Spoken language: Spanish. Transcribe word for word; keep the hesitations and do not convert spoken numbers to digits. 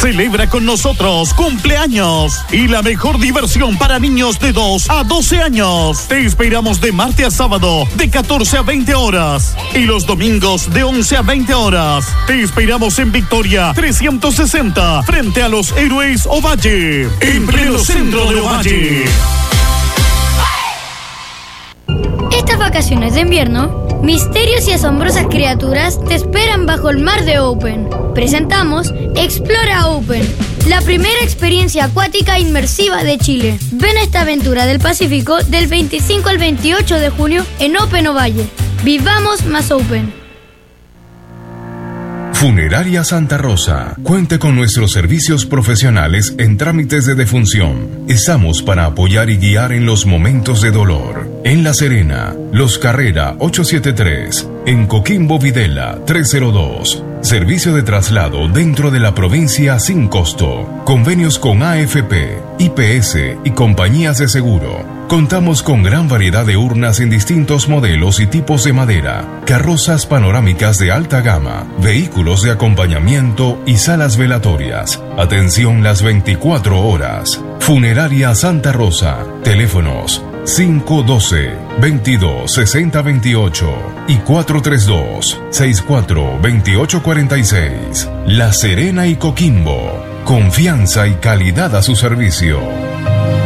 Celebra con nosotros cumpleaños y la mejor diversión para niños de dos a doce años. Te esperamos de martes a sábado de catorce a veinte horas y los domingos de once a veinte horas. Te esperamos en Victoria trescientos sesenta frente a los Héroes Ovalle, en pleno centro de Ovalle. Estas vacaciones de invierno, misterios y asombrosas criaturas te esperan bajo el mar de Open. Presentamos Explora Open, la primera experiencia acuática inmersiva de Chile. Ven a esta aventura del Pacífico del veinticinco al veintiocho de junio en Open Ovalle. Vivamos más Open. Funeraria Santa Rosa. Cuente con nuestros servicios profesionales en trámites de defunción. Estamos para apoyar y guiar en los momentos de dolor. En La Serena, Los Carrera ochocientos setenta y tres. En Coquimbo Videla trescientos dos. Servicio de traslado dentro de la provincia sin costo. Convenios con A F P, I P S y compañías de seguro. Contamos con gran variedad de urnas en distintos modelos y tipos de madera, carrozas panorámicas de alta gama, vehículos de acompañamiento y salas velatorias. Atención las veinticuatro horas. Funeraria Santa Rosa. Teléfonos cinco uno dos, veintidós, sesenta veintiocho y cuatro tres dos, seis cuatro dos ocho cuatro seis. La Serena y Coquimbo. Confianza y calidad a su servicio.